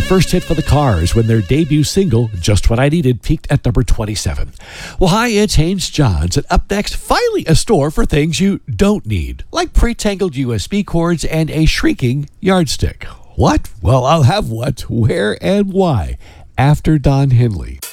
first hit for the Cars when their debut single, Just What I Needed, peaked at number 27. Well, hi, it's Haynes Johns, and up next, finally a store for things you don't need, like pre-tangled USB cords and a shrinking yardstick. What? Well, I'll have what, where, and why after Don Henley.